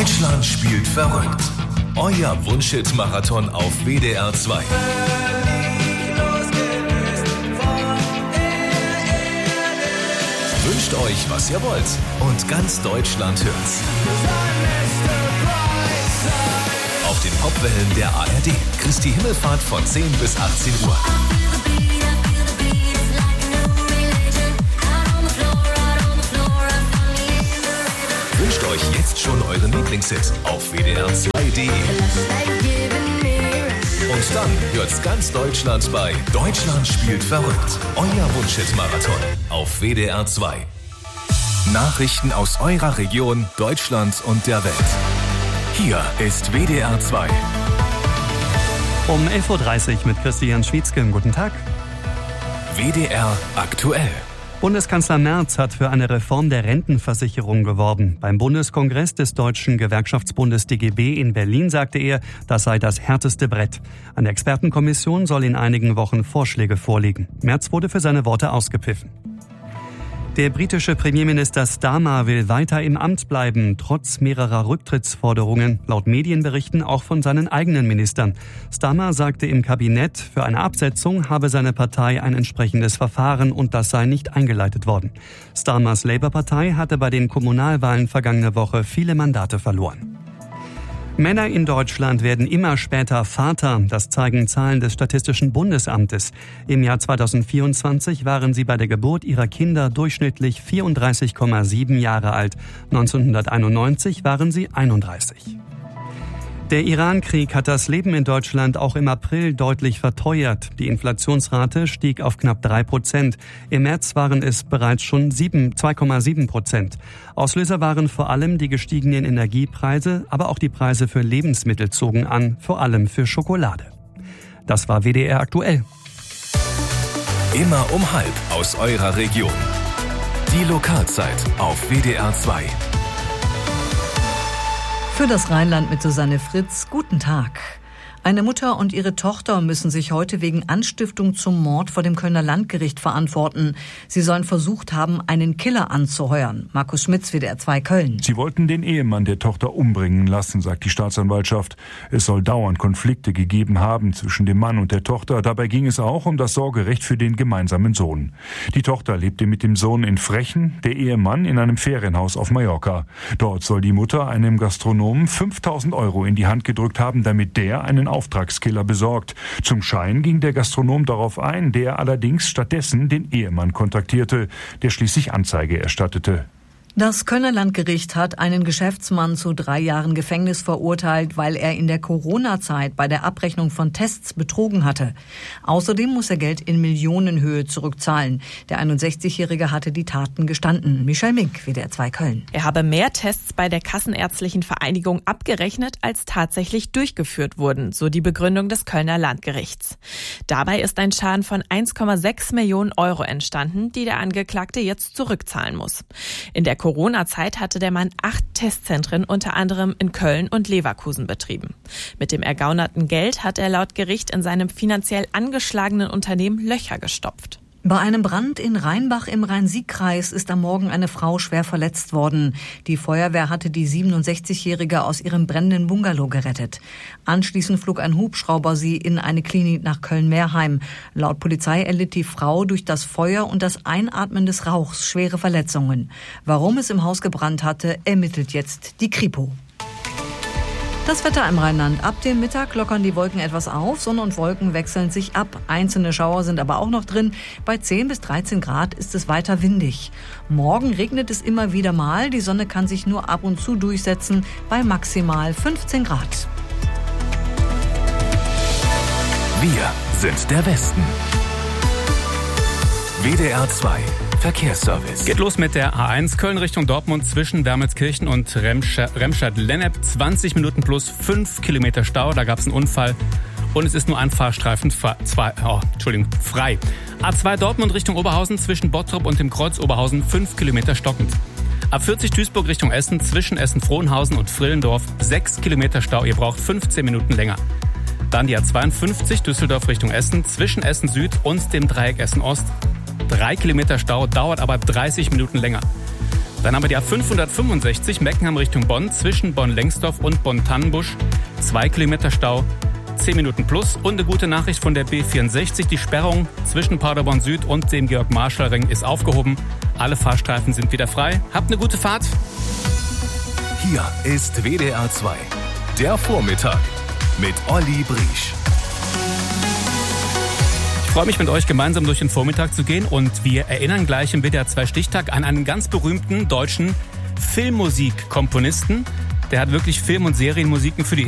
Deutschland spielt verrückt. Euer Wunschhit-Marathon auf WDR 2. Wünscht euch, was ihr wollt, und ganz Deutschland hört's. Auf den Popwellen der ARD. Christi Himmelfahrt von 10 bis 18 Uhr. Wünscht euch jetzt schon euren Lieblingshit auf WDR2.de. Und dann hört's ganz Deutschland bei Deutschland spielt verrückt. Euer Wunschhit-Marathon auf WDR 2. Nachrichten aus eurer Region, Deutschland und der Welt. Hier ist WDR 2. Um 11.30 Uhr mit Christian Schwietzke. Guten Tag. WDR aktuell. Bundeskanzler Merz hat für eine Reform der Rentenversicherung geworben. Beim Bundeskongress des Deutschen Gewerkschaftsbundes DGB in Berlin sagte er, das sei das härteste Brett. Eine Expertenkommission soll in einigen Wochen Vorschläge vorlegen. Merz wurde für seine Worte ausgepfiffen. Der britische Premierminister Starmer will weiter im Amt bleiben, trotz mehrerer Rücktrittsforderungen, laut Medienberichten auch von seinen eigenen Ministern. Starmer sagte im Kabinett, für eine Absetzung habe seine Partei ein entsprechendes Verfahren und das sei nicht eingeleitet worden. Starmers Labour-Partei hatte bei den Kommunalwahlen vergangene Woche viele Mandate verloren. Männer in Deutschland werden immer später Vater, das zeigen Zahlen des Statistischen Bundesamtes. Im Jahr 2024 waren sie bei der Geburt ihrer Kinder durchschnittlich 34,7 Jahre alt. 1991 waren sie 31. Der Iran-Krieg hat das Leben in Deutschland auch im April deutlich verteuert. Die Inflationsrate stieg auf knapp 3%. Im März waren es bereits schon 2,7%. Auslöser waren vor allem die gestiegenen Energiepreise, aber auch die Preise für Lebensmittel zogen an, vor allem für Schokolade. Das war WDR aktuell. Immer um 12:30 aus eurer Region. Die Lokalzeit auf WDR 2. Für das Rheinland mit Susanne Fritz, guten Tag. Eine Mutter und ihre Tochter müssen sich heute wegen Anstiftung zum Mord vor dem Kölner Landgericht verantworten. Sie sollen versucht haben, einen Killer anzuheuern. Markus Schmitz, WDR 2 Köln. Sie wollten den Ehemann der Tochter umbringen lassen, sagt die Staatsanwaltschaft. Es soll dauernd Konflikte gegeben haben zwischen dem Mann und der Tochter. Dabei ging es auch um das Sorgerecht für den gemeinsamen Sohn. Die Tochter lebte mit dem Sohn in Frechen, der Ehemann in einem Ferienhaus auf Mallorca. Dort soll die Mutter einem Gastronomen 5.000 € in die Hand gedrückt haben, damit der einen Auftragskiller besorgt. Zum Schein ging der Gastronom darauf ein, der allerdings stattdessen den Ehemann kontaktierte, der schließlich Anzeige erstattete. Das Kölner Landgericht hat einen Geschäftsmann zu 3 Jahren Gefängnis verurteilt, weil er in der Corona-Zeit bei der Abrechnung von Tests betrogen hatte. Außerdem muss er Geld in Millionenhöhe zurückzahlen. Der 61-Jährige hatte die Taten gestanden. Michael Mink, WDR 2 Köln. Er habe mehr Tests bei der Kassenärztlichen Vereinigung abgerechnet, als tatsächlich durchgeführt wurden, so die Begründung des Kölner Landgerichts. Dabei ist ein Schaden von 1,6 Millionen € entstanden, die der Angeklagte jetzt zurückzahlen muss. In der Corona-Zeit hatte der Mann 8 Testzentren unter anderem in Köln und Leverkusen betrieben. Mit dem ergaunerten Geld hat er laut Gericht in seinem finanziell angeschlagenen Unternehmen Löcher gestopft. Bei einem Brand in Rheinbach im Rhein-Sieg-Kreis ist am Morgen eine Frau schwer verletzt worden. Die Feuerwehr hatte die 67-Jährige aus ihrem brennenden Bungalow gerettet. Anschließend flog ein Hubschrauber sie in eine Klinik nach Köln-Meerheim. Laut Polizei erlitt die Frau durch das Feuer und das Einatmen des Rauchs schwere Verletzungen. Warum es im Haus gebrannt hatte, ermittelt jetzt die Kripo. Das Wetter im Rheinland. Ab dem Mittag lockern die Wolken etwas auf. Sonne und Wolken wechseln sich ab. Einzelne Schauer sind aber auch noch drin. Bei 10 bis 13 Grad ist es weiter windig. Morgen regnet es immer wieder mal. Die Sonne kann sich nur ab und zu durchsetzen bei maximal 15 Grad. Wir sind der Westen. WDR 2 Verkehrsservice. Geht los mit der A1 Köln Richtung Dortmund zwischen Wermelskirchen und Remscheid-Lennep. 20 Minuten plus 5 Kilometer Stau. Da gab es einen Unfall und es ist nur ein Fahrstreifen frei. A2 Dortmund Richtung Oberhausen zwischen Bottrop und dem Kreuz Oberhausen 5 Kilometer stockend. A40 Duisburg Richtung Essen zwischen Essen-Frohnhausen und Frillendorf 6 Kilometer Stau. Ihr braucht 15 Minuten länger. Dann die A52 Düsseldorf Richtung Essen zwischen Essen Süd und dem Dreieck Essen Ost. 3 Kilometer Stau, dauert aber 30 Minuten länger. Dann haben wir die A565 Meckenheim Richtung Bonn zwischen Bonn-Lengsdorf und Bonn-Tannenbusch. 2 Kilometer Stau, 10 Minuten plus. Und eine gute Nachricht von der B64. Die Sperrung zwischen Paderborn Süd und dem Georg-Marschall-Ring ist aufgehoben. Alle Fahrstreifen sind wieder frei. Habt eine gute Fahrt. Hier ist WDR 2. Der Vormittag mit Olli Briesch. Ich freue mich, mit euch gemeinsam durch den Vormittag zu gehen und wir erinnern gleich im WDR 2 Stichtag an einen ganz berühmten deutschen Filmmusikkomponisten. Der hat wirklich Film- und Serienmusiken für die